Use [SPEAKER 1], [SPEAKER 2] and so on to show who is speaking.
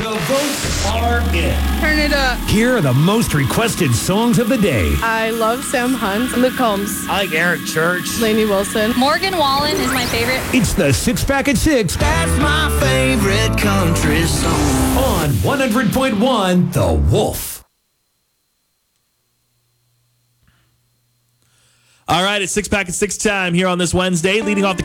[SPEAKER 1] The votes are in.
[SPEAKER 2] Turn it up.
[SPEAKER 1] Here are the most requested songs of the day.
[SPEAKER 2] I love Sam Hunt. Luke Combs.
[SPEAKER 3] I like Eric Church.
[SPEAKER 2] Lainey Wilson.
[SPEAKER 4] Morgan Wallen is my favorite.
[SPEAKER 1] It's the Six Pack at 6
[SPEAKER 5] That's my favorite country song.
[SPEAKER 1] on 100.1 The Wolf.
[SPEAKER 6] All right, it's 6 Pack at 6 time here on this Wednesday. Leading off the